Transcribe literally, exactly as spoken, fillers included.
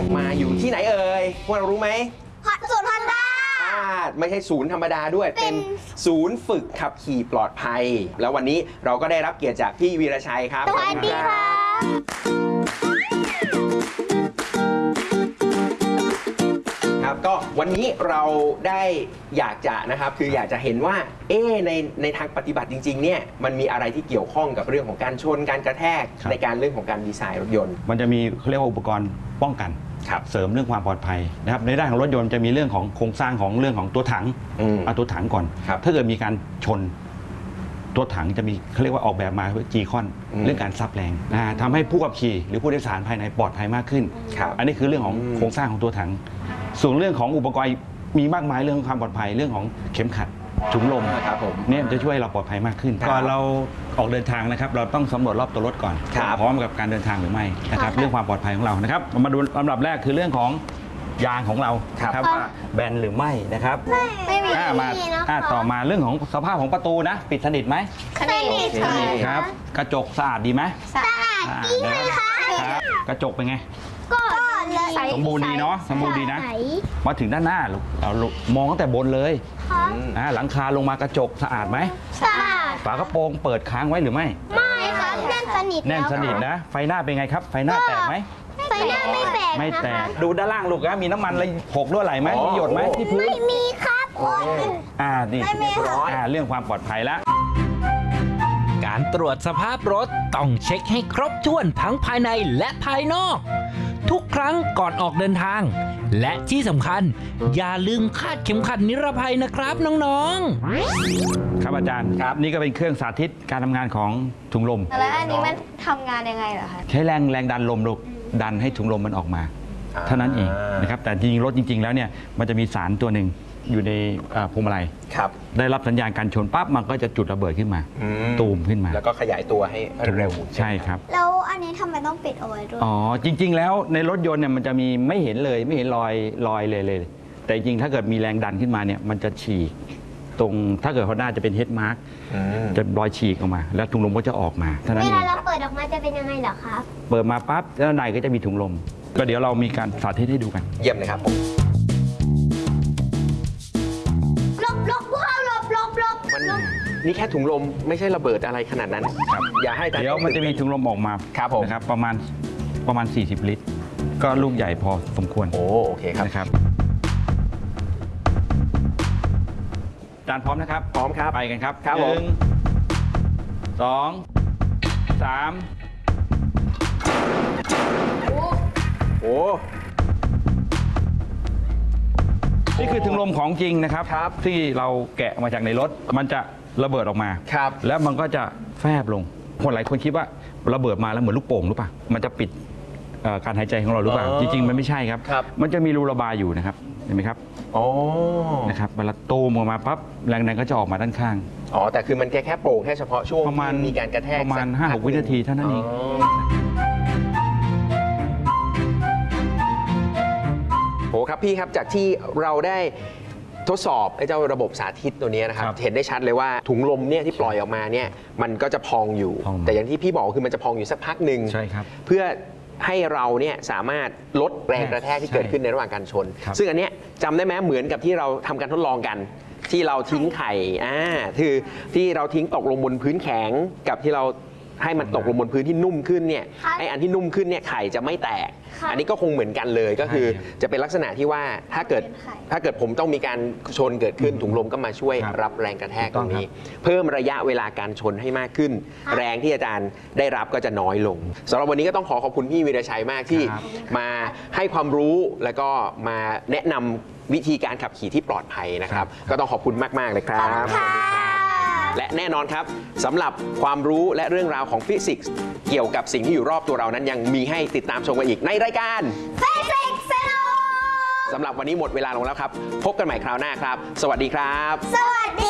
อกมาอยู่ที่ไหนเอ่ยพวกเรารู้ไหมศูนย์ฮอนด้าไม่ใช่ศูนย์ธรรมดาด้วยเป็นศูนย์ฝึกขับขี่ปลอดภัยแล้ววันนี้เราก็ได้รับเกียรติจากพี่วีรชัยครับสวัสดีค่ะครับก็วันนี้เราได้อยากจะนะครับคืออยากจะเห็นว่าเอ๊ในในทางปฏิบัติจริงๆเนี่ยมันมีอะไรที่เกี่ยวข้องกับเรื่องของการชนการกระแทกในการเรื่องของการดีไซน์รถยนต์มันจะมีเขาเรียกว่าอุปกรณ์ป้องกันเสริมเรื่องความปลอดภัยนะครับในด้านของรถยนต์จะมีเรื่องของโครงสร้างของเรื่องของตัวถังเอาตัวถังก่อนถ้าเกิดมีการชนตัวถังจะมีเขาเรียกว่าออกแบบมาเพื่อจีคอนเรื่องการซับแรงทำให้ผู้ขับขี่หรือผู้โดยสารภายในปลอดภัยมากขึ้นอันนี้คือเรื่องของโครงสร้างของตัวถังส่วนเรื่องของอุปกรณ์มีมากมายเรื่องของความปลอดภัยเรื่องของเข็มขัดถุงลมนะครับผมเนี่ยจะช่วยเราปลอดภัยมากขึ้นก่อนเราออกเดินทางนะครับเราต้องสำรวจรอบตัวรถก่อนพร้อมกับการเดินทางหรือไม่นะครับเรื่องความปลอดภัยของเรานะครับมาดูลำดับแรกคือเรื่องของยางของเราครับว่าแบนหรือไม่นะครับไม่มีมาต่อมาเรื่องของสภาพของประตูนะปิดสนิทไหมสนิทครับกระจกสะอาดดีไหมสะอาดดีค่ะกระจกเป็นไงก็สมบูรณ์ดีเนาะสมบูรณ์ดีนะมาถึงด้านหน้าเรามองตั้งแต่บนเลยหลังคาลงมากระจกสะอาดไหมสะอาดฝากระโปรงเปิดค้างไว้หรือไม่ไม่ครับแน่นสนิทแน่นสนิทนะไฟหน้าเป็นไงครับไฟหน้าแตกไหมไฟหน้าไม่แตกไม่แตกดูด้านล่างลูกนะมีน้ำมันอะไรหกรั่วไหลไหมมีหยดไหมที่พื้นไม่มีครับอ่านี่อ่าเรื่องความปลอดภัยแล้วการตรวจสภาพรถต้องเช็คให้ครบถ้วนทั้งภายในและภายนอกทุกครั้งก่อนออกเดินทางและที่สำคัญอย่าลืมคาดเข็มขัดนิรภัยนะครับน้องๆครับอาจารย์ครับนี่ก็เป็นเครื่องสาธิตการทำงานของถุงลมแล้วอันนี้มันทำงานยังไงเหรอคะใช้แรงแรงดันลมลูกดันให้ถุงลมมันออกมาเท่านั้นเองนะครับแต่จริงๆรถจริงๆแล้วเนี่ยมันจะมีสารตัวหนึ่งอยู่ในพวงมาลัยได้รับสัญญาณการชนปั๊บมันก็จะจุดระเบิดขึ้นมาตูมขึ้นมาแล้วก็ขยายตัวให้เร็วใช่ครับแล้วอันนี้ทำไมต้องปิดเอาไว้ด้วยอ๋อจริงๆแล้วในรถยนต์เนี่ยมันจะมีไม่เห็นเลยไม่เห็นรอยรอยเลยเลยแต่จริงถ้าเกิดมีแรงดันขึ้นมาเนี่ยมันจะฉีกตรงถ้าเกิดเขาหน้าจะเป็นเฮดมาร์กจะรอยฉีกออกมาแล้วถุงลมก็จะออกมาเท่านั้นเองเวลาเราเปิดออกมาจะเป็นยังไงเหรอครับเปิดมาปั๊บด้านในก็จะมีถุงลมก็เดี๋ยวเรามีการสาธิตให้ดูกันเยี่ยมเลยครับผมนี่แค่ถุงลมไม่ใช่ระเบิดอะไรขนาดนั้นครับอย่าให้เดี๋ยวมันจะมีถุงลมออกมาครับผมนะครับประมาณประมาณสี่สิบลิตรก็ลูกใหญ่พอสมควรโอ้โอเคครับนะครับอาจารย์พร้อมนะครับพร้อมครับไปกันครับครับหนึ่งสองสามโอ้นี่คือถุงลมของจริงนะครับที่เราแกะมาจากในรถมันจะระเบิดออกมาแล้วมันก็จะแฟบลงคนหลายคนคิดว่าระเบิดมาแล้วเหมือนลูกโป่งหรือเปล่ามันจะปิดการหายใจของเราหรือเปล่าจริงๆมันไม่ใช่ครับมันจะมีรูระบายอยู่นะครับเห็นไหมครับอ๋อนะครับเวลาตูมออกมาปั๊บแรงดันก็จะออกมาด้านข้างอ๋อแต่คือมันแค่แค่โป่งแค่เฉพาะช่วงประมาณมีการกระแทกประมาณห้าหกวินาทีเท่านั้นเองโอ้ครับพี่ครับจากที่เราได้ทดสอบไอ้เจ้าระบบสาธิตตัวนี้นะครับเห็นได้ชัดเลยว่าถุงลมเนี่ยที่ปล่อยออกมาเนี่ยมันก็จะพองอยู่แต่อย่างที่พี่บอกคือมันจะพองอยู่สักพักหนึ่งเพื่อให้เราเนี่ยสามารถลดแรงกระแทกที่เกิดขึ้นในระหว่างการชนซึ่งอันเนี้ยจำได้ไหมเหมือนกับที่เราทำการทดลองกันที่เราทิ้งไข่อ่าคือที่เราทิ้งตกลงบนพื้นแข็งกับที่เราให้มันตกลงบนพื้นที่นุ่มขึ้นเนี่ยไออันที่นุ่มขึ้นเนี่ยไข่จะไม่แตกอันนี้ก็คงเหมือนกันเลยก็คือจะเป็นลักษณะที่ว่าถ้าเกิดถ้าเกิดผมต้องมีการชนเกิดขึ้นถุงลมก็มาช่วยรับแรงกระแทกตรงนี้เพิ่มระยะเวลาการชนให้มากขึ้นแรงที่อาจารย์ได้รับก็จะน้อยลงสำหรับวันนี้ก็ต้องขอขอบคุณพี่วีรชัยมากที่มาให้ความรู้แล้วก็มาแนะนำวิธีการขับขี่ที่ปลอดภัยนะครับก็ต้องขอบคุณมากๆเลยครับและแน่นอนครับสำหรับความรู้และเรื่องราวของฟิสิกส์เกี่ยวกับสิ่งที่อยู่รอบตัวเรานั้นยังมีให้ติดตามชมกันอีกในรายการฟิสิกส์สนุกสำหรับวันนี้หมดเวลาลงแล้วครับพบกันใหม่คราวหน้าครับสวัสดีครับสวัสดี